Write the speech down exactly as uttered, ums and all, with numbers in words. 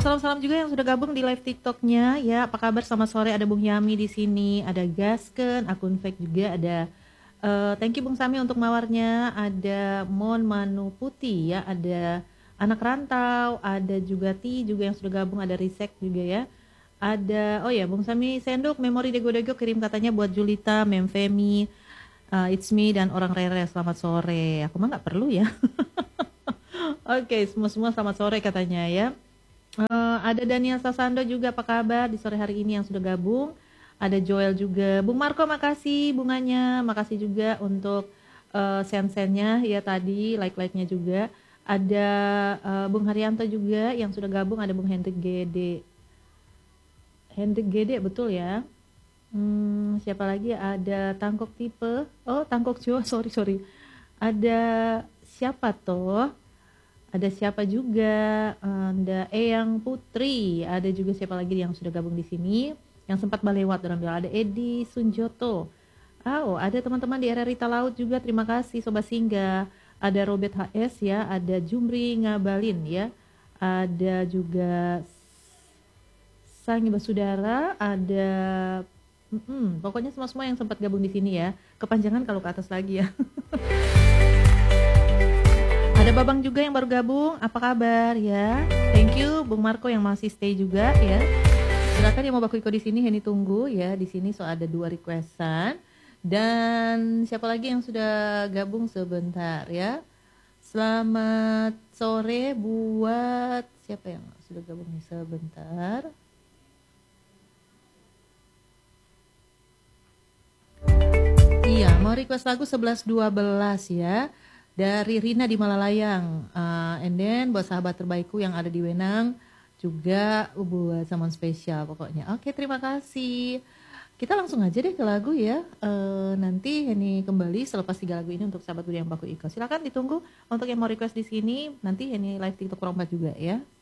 salam-salam juga yang sudah gabung di live TikToknya ya. Apa kabar? Selamat sore. Ada Bung Yami di sini, ada Gasken, akun fake juga ada. Uh, thank you Bung Sami untuk mawarnya. Ada Mon Manu Putih ya. Ada anak rantau. Ada juga Ti juga yang sudah gabung. Ada Risek juga ya. Ada oh ya Bung Sami Senduk memori dego-dego kirim katanya buat Julita, Mem Femi, uh, It's Me dan orang Rere. Selamat sore. Aku mah nggak perlu ya. Oke, okay, semua-semua selamat sore katanya ya. Uh, ada Daniel Sasando juga, apa kabar di sore hari ini yang sudah gabung. Ada Joel juga. Bung Marco makasih bunganya, makasih juga untuk uh, sen-sennya ya tadi, like-like-nya juga. Ada uh, Bung Haryanto juga yang sudah gabung, ada Bung Hendrik G D. Hendrik G D betul ya. Hmm, siapa lagi? Ada Tangkok Tipe. Oh, Tangkok Jo, sorry sorry. Ada siapa toh? Ada siapa juga, ada Eyang Putri, ada juga siapa lagi yang sudah gabung di sini, yang sempat balewat dalam bilang ada Edi Sunjoto, oh ada teman-teman di area Rita Laut juga, terima kasih Sobat Singgah, ada Robert H S ya, ada Jumri Ngabalin ya, ada juga Sangi Basudara, ada, mm, pokoknya semua-semua yang sempat gabung di sini ya, kepanjangan kalau ke atas lagi ya. Ada Babang juga yang baru gabung, apa kabar ya? Thank you Bung Marco yang masih stay juga ya. Silakan yang mau baku ikut di sini, Heni tunggu ya. Di sini so ada dua requestan. Dan siapa lagi yang sudah gabung sebentar ya? Selamat sore buat siapa yang sudah gabung nih sebentar? Iya, mau request lagu sebelas dua belas ya. Dari Rina di Malalayang, uh, and then buat sahabat terbaikku yang ada di Wenang, juga buat saman spesial pokoknya. Oke, terima kasih. Kita langsung aja deh ke lagu ya. Uh, nanti Heni kembali selepas tiga lagu ini untuk sahabat yang baku Iko. Silakan ditunggu untuk yang mau request di sini. Nanti Heni live TikTok Rombat juga ya.